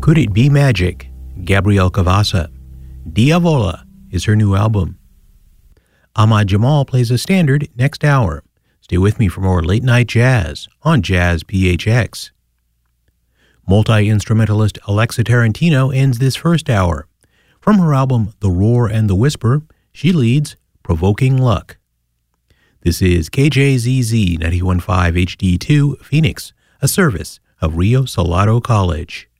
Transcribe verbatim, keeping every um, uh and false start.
Could It Be Magic? Gabrielle Cavassa. Diavola is her new album. Ahmad Jamal plays a standard next hour. Stay with me for more late night jazz on Jazz P H X. Multi-instrumentalist Alexa Tarantino ends this first hour. From her album The Roar and the Whisper, she leads Provoking Luck. This is K J Z Z ninety-one point five H D two Phoenix, a service of Rio Salado College.